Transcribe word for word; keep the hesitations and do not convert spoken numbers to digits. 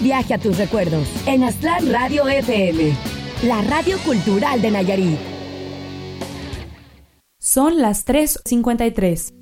viaje a tus recuerdos en Aztlán Radio F M, la radio cultural de Nayarit. Son las tres cincuenta y tres.